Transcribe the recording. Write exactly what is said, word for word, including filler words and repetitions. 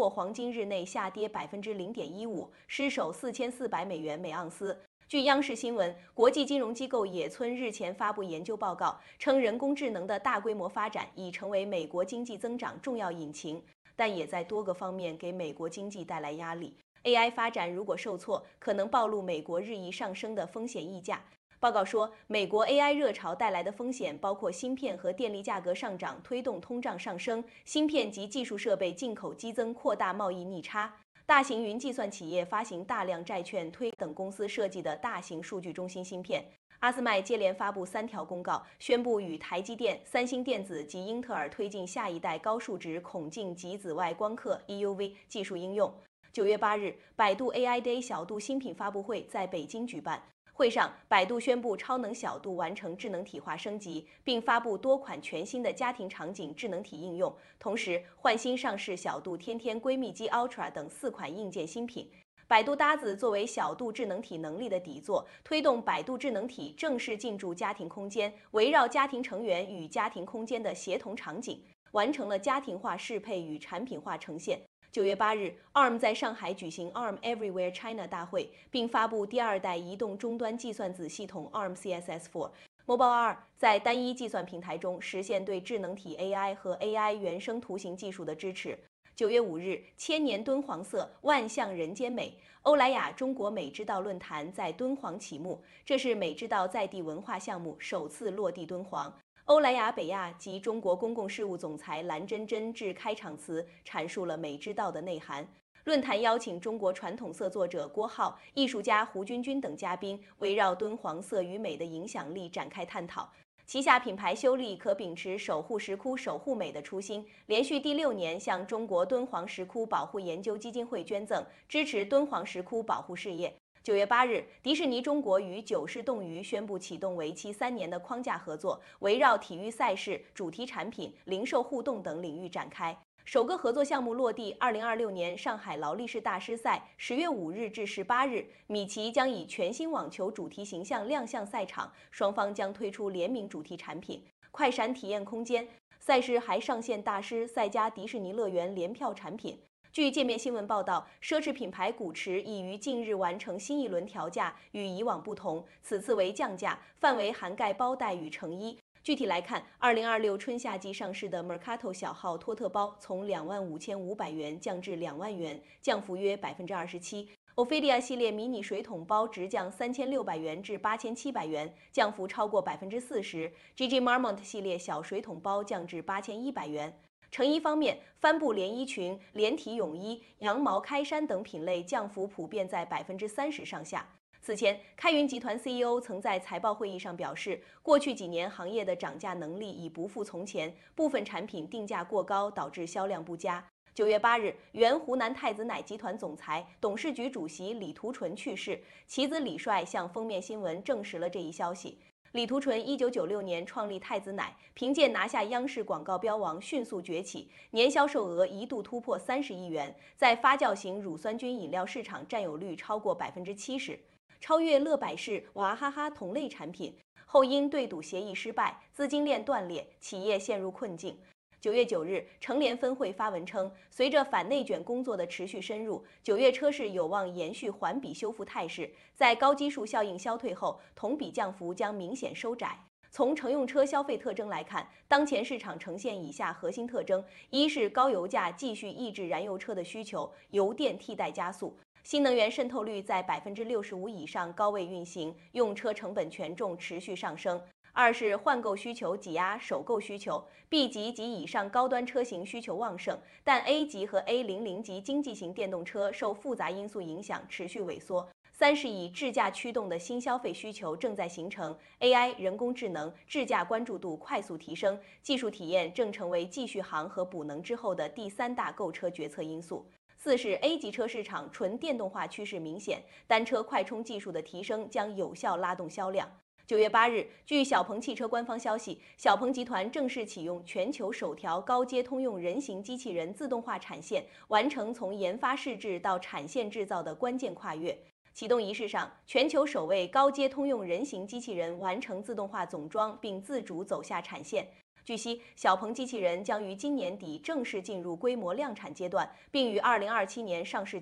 货黄金日内下跌百分之零点一五，失守四千四百美元每盎司。据央视新闻，国际金融机构野村日前发布研究报告，称人工智能的大规模发展已成为美国经济增长重要引擎，但也在多个方面给美国经济带来压力。A I 发展如果受挫，可能暴露美国日益上升的风险溢价。报告说，美国 A I 热潮带来的风险包括芯片和电力价格上涨推动通胀上升，芯片及技术设备进口激增扩大贸易逆差。大型云计算企业发行大量债券推等公司设计的大型数据中心芯片。阿斯麦接连发布三条公告，宣布与台积电、三星电子及英特尔推进下一代高数值孔径及紫外光刻 E U V 技术应用。九月八日，百度 A I Day 小度新品发布会在北京举办。会上，百度宣布超能小度完成智能体化升级，并发布多款全新的家庭场景智能体应用，同时换新上市小度天天闺蜜机 Ultra 等四款硬件新品。百度搭子作为小度智能体能力的底座，推动百度智能体正式进驻家庭空间，围绕家庭成员与家庭空间的协同场景，完成了家庭化适配与产品化呈现。九月八日 ，A R M 在上海举行 A R M Everywhere China 大会，并发布第二代移动终端计算子系统 A R M C S S 四。Mobile R 在单一计算平台中实现对智能体 A I 和 A I 原生图形技术的支持。九月五日，千年敦煌色，万象人间美。欧莱雅中国美之道论坛在敦煌启幕，这是美之道在地文化项目首次落地敦煌。欧莱雅北亚及中国公共事务总裁蓝真真致开场词，阐述了美之道的内涵。论坛邀请中国传统色作者郭浩、艺术家胡军军等嘉宾，围绕敦煌色与美的影响力展开探讨。旗下品牌修丽可秉持守护石窟、守护美的初心，连续第六年向中国敦煌石窟保护研究基金会捐赠，支持敦煌石窟保护事业。九月八日，迪士尼中国与九世动娱宣布启动为期三年的框架合作，围绕体育赛事、主题产品、零售互动等领域展开。首个合作项目落地，二零二六年上海劳力士大师赛，十月五日至十八日，米奇将以全新网球主题形象亮相赛场，双方将推出联名主题产品。快闪体验空间赛事还上线大师赛加迪士尼乐园联票产品。据界面新闻报道，奢侈品牌古驰已于近日完成新一轮调价，与以往不同，此次为降价，范围涵盖包袋与成衣。具体来看，二零二六春夏季上市的 Mercato 小号托特包从两万五千五百元降至两万元，降幅约百分之二十七。Ophelia 系列迷你水桶包直降三千六百元至八千七百元，降幅超过百分之四十。G G Marmont 系列小水桶包降至八千一百元。成衣方面，帆布连衣裙、连体泳衣、羊毛开衫等品类降幅普遍在百分之三十上下。此前，开云集团 C E O 曾在财报会议上表示，过去几年行业的涨价能力已不复从前，部分产品定价过高，导致销量不佳。九月八日，原湖南太子奶集团总裁、董事局主席李图纯去世，其子李帅向封面新闻证实了这一消息。李图纯一九九六年创立太子奶，凭借拿下央视广告标王迅速崛起，年销售额一度突破三十亿元，在发酵型乳酸菌饮料市场占有率超过百分之七十，超越乐百氏、娃哈哈同类产品。后因对赌协议失败，资金链断裂，企业陷入困境。九月九日，成联分会发文称，随着反内卷工作的持续深入，九月车市有望延续环比修复态势。在高基数效应消退后，同比降幅将明显收窄。从乘用车消费特征来看，当前市场呈现以下核心特征：一是高油价继续抑制燃油车的需求，油电替代加速；新能源渗透率在百分之六十五以上高位运行，用车成本权重持续上升。二是换购需求挤压首购需求 ，B 级及以上高端车型需求旺盛，但 A 级和 A 零零 级经济型电动车受复杂因素影响持续萎缩。三是以智驾驱动的新消费需求正在形成 ，A I、人工智能、智驾关注度快速提升，技术体验正成为继续航和补能之后的第三大购车决策因素。四是 A 级车市场纯电动化趋势明显，单车快充技术的提升将有效拉动销量。九月八日，据小鹏汽车官方消息，小鹏集团正式启用全球首条高阶通用人形机器人自动化产线，完成从研发试制到产线制造的关键跨越。启动仪式上，全球首位高阶通用人形机器人完成自动化总装并自主走下产线。 据悉，小鹏机器人将于今年底正式进入规模量产阶段，并于二零二七年上市。